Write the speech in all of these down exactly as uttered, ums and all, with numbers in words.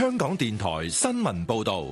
香港電台新聞報道。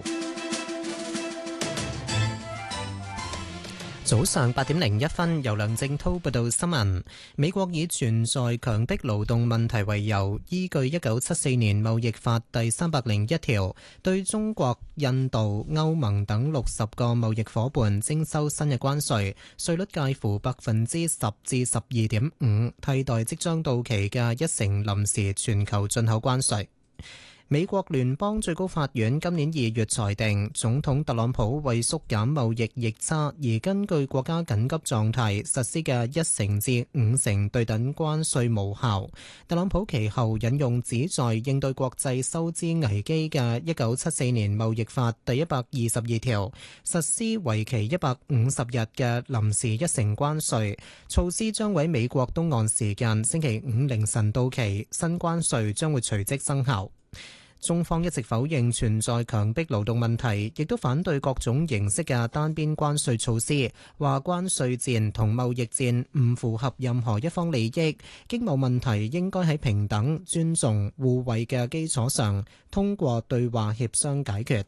早上八點零一分，由梁正濤報道新聞。美國以存在強迫勞動問題為由，依據一九七四年貿易法第三百零一條，對中國、印度、歐盟等六十個貿易夥伴徵收新嘅關稅，稅率介乎百分之十至十二點五，替代即將到期嘅一成臨時全球進口關稅。美國聯邦最高法院今年二月裁定，總統特朗普為縮減貿易逆差而根據國家緊急狀態實施嘅一成至五成對等關稅無效。特朗普其後引用旨在應對國際收支危機嘅一九七四年貿易法第一百二十二條，實施為期一百五十日嘅臨時一成關稅措施，將喺美國東岸時間星期五凌晨到期，新關稅將會隨即生效。中方一直否認存在強迫勞動問題，亦都反對各種形式嘅單邊關稅措施，話關稅戰同貿易戰唔符合任何一方利益，經貿問題應該喺平等、尊重、互惠嘅基礎上，通過對話協商解決。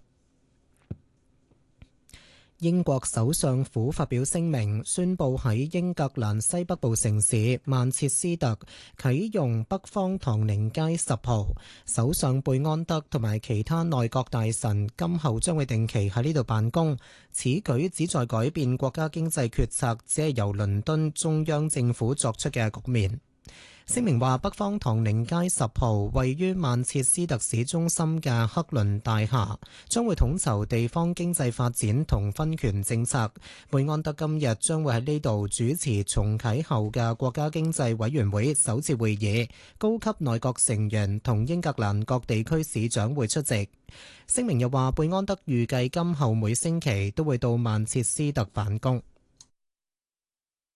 英國首相府發表聲明，宣布喺英格蘭西北部城市曼徹斯特啟用北方唐寧街十號。首相貝安德同埋其他內閣大臣今後將會定期喺呢度辦公。此舉旨在改變國家經濟決策只係由倫敦中央政府作出嘅局面。聲明話，北方唐寧街十號位於曼徹斯特市中心嘅克倫大廈，將會統籌地方經濟發展同分權政策。貝安德今日將會喺呢度主持重啟後嘅國家經濟委員會首次會議，高級內閣成員同英格蘭各地區市長會出席。聲明又話，貝安德預計今後每星期都會到曼徹斯特辦公。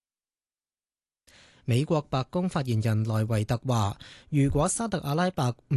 美國白宮發言人萊維特話，如果沙特阿拉伯